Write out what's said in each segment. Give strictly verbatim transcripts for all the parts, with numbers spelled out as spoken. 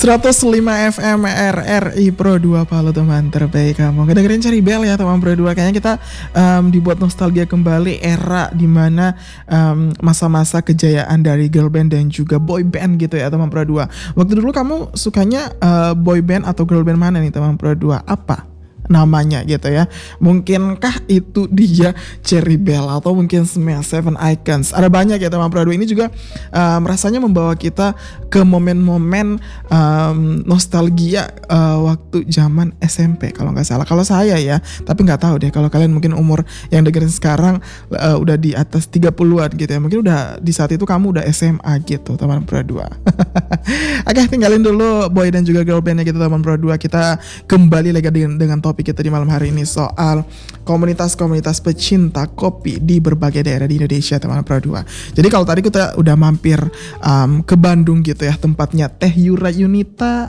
seratus lima F M R R I Pro dua Palu, teman terbaik kamu. Kedengerin Cherry Bell ya teman Pro dua. Kayaknya kita um, dibuat nostalgia kembali era dimana um, masa-masa kejayaan dari girl band dan juga boy band gitu ya teman Pro dua. Waktu dulu kamu sukanya uh, boy band atau girl band mana nih teman Pro dua? Apa namanya gitu ya? Mungkinkah itu dia Cherry Bell atau mungkin Smash Seven Icons? Ada banyak ya teman Pro dua. Ini juga um, rasanya membawa kita ke momen-momen um, nostalgia uh, waktu zaman S M P kalau nggak salah. Kalau saya ya, tapi nggak tahu deh kalau kalian mungkin umur yang dengerin sekarang uh, udah di atas tiga puluhan gitu ya. Mungkin udah di saat itu kamu udah S M A gitu teman Pro dua. Oke, tinggalin dulu boy dan juga girl bandnya gitu teman Pro dua. Kita kembali lagi dengan, dengan topik kita di malam hari ini soal komunitas-komunitas pecinta kopi di berbagai daerah di Indonesia teman Pro dua. Jadi kalau tadi kita udah mampir um, ke Bandung gitu ya, tempatnya Teh Yura Yunita.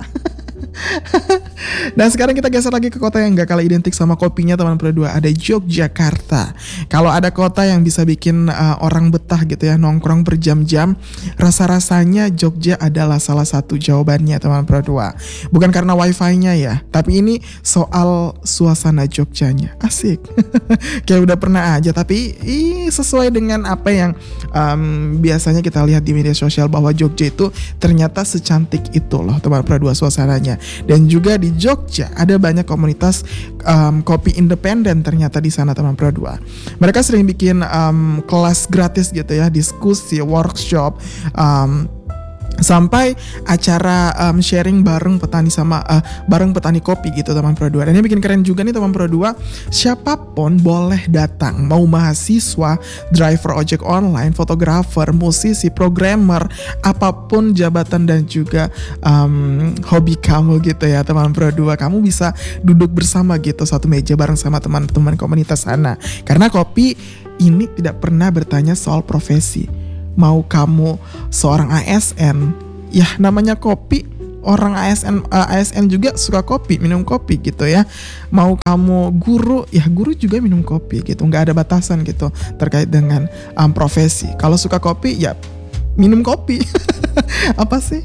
Dan sekarang kita geser lagi ke kota yang gak kalah identik sama kopinya teman Pro dua. Ada Yogyakarta. Kalau ada kota yang bisa bikin uh, orang betah gitu ya, nongkrong berjam-jam, rasa-rasanya Jogja adalah salah satu jawabannya teman Pro dua. Bukan karena wifi-nya ya, tapi ini soal suasana Jogjanya. Asik. Kayak udah pernah aja, tapi ih, sesuai dengan apa yang um, biasanya kita lihat di media sosial, bahwa Jogja itu ternyata secantik itu loh teman Pro dua suasananya. Dan juga di Jogja ada banyak komunitas um, kopi independen ternyata di sana teman Pro dua. Mereka sering bikin um, kelas gratis gitu ya, diskusi, workshop, um, sampai acara um, sharing bareng petani sama uh, bareng petani kopi gitu teman Pro dua. Dan yang bikin keren juga nih teman Pro dua, siapapun boleh datang, mau mahasiswa, driver ojek online, fotografer, musisi, programmer, apapun jabatan dan juga um, hobi kamu gitu ya teman Pro dua. Kamu bisa duduk bersama gitu satu meja bareng sama teman-teman komunitas sana. Karena kopi ini tidak pernah bertanya soal profesi. Mau kamu seorang A S N, ya namanya kopi, orang A S N uh, A S N juga suka kopi, minum kopi gitu ya. Mau kamu guru, ya guru juga minum kopi gitu. Nggak ada batasan gitu terkait dengan um, profesi. Kalau suka kopi, ya minum kopi. Apa sih?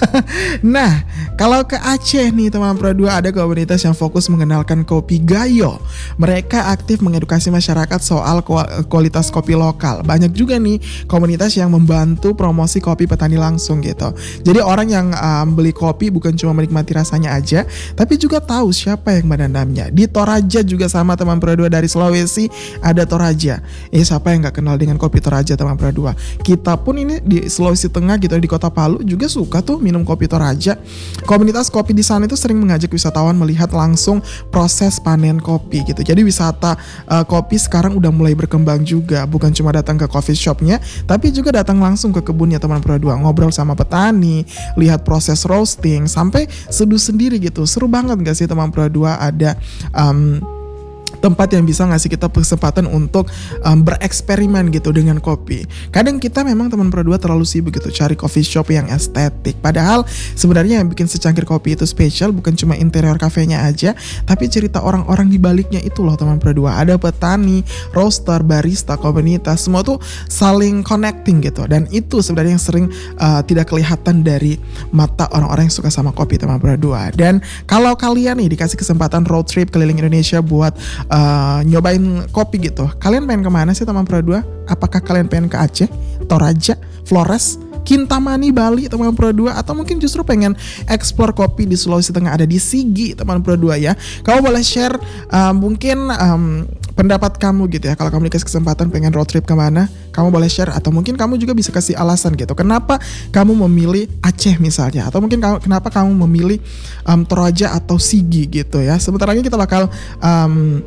Nah, kalau ke Aceh nih teman Pro dua, ada komunitas yang fokus mengenalkan kopi Gayo. Mereka aktif mengedukasi masyarakat soal kualitas kopi lokal. Banyak juga nih komunitas yang membantu promosi kopi petani langsung gitu. Jadi orang yang um, beli kopi bukan cuma menikmati rasanya aja, tapi juga tahu siapa yang menanamnya. Di Toraja juga sama teman Pro dua, dari Sulawesi ada Toraja. Eh siapa yang gak kenal dengan kopi Toraja teman Pro dua? Kita pun ini di Sulawesi Tengah gitu, di Kota Palu juga suka tuh minum kopi Toraja. Komunitas kopi di sana itu sering mengajak wisatawan melihat langsung proses panen kopi gitu. Jadi wisata uh, kopi sekarang udah mulai berkembang juga, bukan cuma datang ke coffee shopnya, tapi juga datang langsung ke kebunnya teman Pro dua, ngobrol sama petani, lihat proses roasting, sampai seduh sendiri gitu. Seru banget gak sih teman Pro dua ada um, tempat yang bisa ngasih kita kesempatan untuk um, bereksperimen gitu dengan kopi. Kadang kita memang teman Pro dua terlalu sibuk gitu cari coffee shop yang estetik. Padahal sebenarnya yang bikin secangkir kopi itu spesial bukan cuma interior kafenya aja, tapi cerita orang-orang di baliknya itu loh teman Pro dua. Ada petani, roaster, barista, komunitas, semua tuh saling connecting gitu. Dan itu sebenarnya yang sering uh, tidak kelihatan dari mata orang-orang yang suka sama kopi teman Pro dua. Dan kalau kalian nih dikasih kesempatan road trip keliling Indonesia buat Uh, nyobain kopi gitu, kalian pengen kemana sih teman Pro dua? Apakah kalian pengen ke Aceh, Toraja, Flores, Kintamani, Bali teman Pro dua, atau mungkin justru pengen explore kopi di Sulawesi Tengah, ada di Sigi teman Pro dua ya? Kamu boleh share uh, mungkin um, pendapat kamu gitu ya. Kalau kamu dikasih kesempatan pengen road trip kemana, kamu boleh share, atau mungkin kamu juga bisa kasih alasan gitu kenapa kamu memilih Aceh misalnya, atau mungkin kamu, kenapa kamu memilih um, Toraja atau Sigi gitu ya. Sebentar lagi kita bakal um,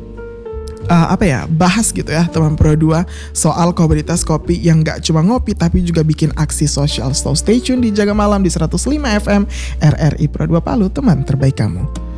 Uh, apa ya bahas gitu ya teman Pro dua soal komunitas kopi yang gak cuma ngopi tapi juga bikin aksi sosial. So stay tune di Jaga Malam di seratus lima F M R R I Pro dua Palu, teman terbaik kamu.